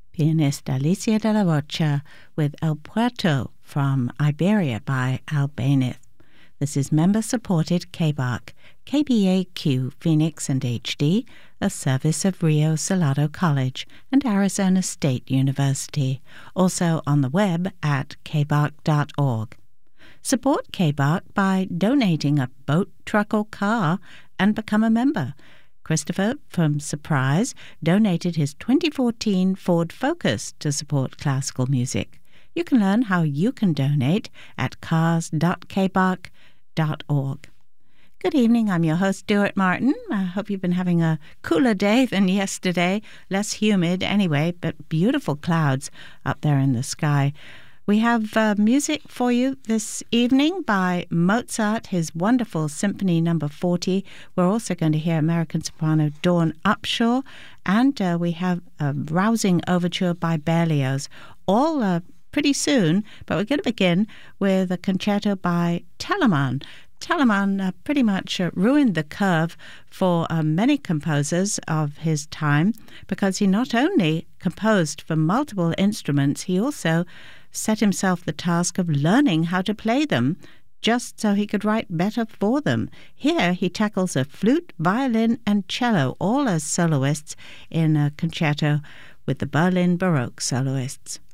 pianist Alicia de la Rocha with El Puerto from Iberia by Albéniz. This is member-supported KBAQ, KBAQ Phoenix and HD, a service of Rio Salado College and Arizona State University, also on the web at kbark.org. Support KBAQ by donating a boat, truck, or car and become a member. Christopher from Surprise donated his 2014 Ford Focus to support classical music. You can learn how you can donate at cars.kbark.org. Good evening, I'm your host, Stuart Martin. I hope you've been having a cooler day than yesterday, less humid anyway, but beautiful clouds up there in the sky. We have music for you this evening by Mozart, his wonderful Symphony No. 40. We're also going to hear American soprano Dawn Upshaw, and we have a rousing overture by Berlioz, all pretty soon, but we're going to begin with a concerto by Telemann. Telemann pretty much ruined the curve for many composers of his time because he not only composed for multiple instruments, he also set himself the task of learning how to play them just so he could write better for them. Here he tackles a flute, violin, and cello, all as soloists in a concerto with the Berlin Baroque soloists.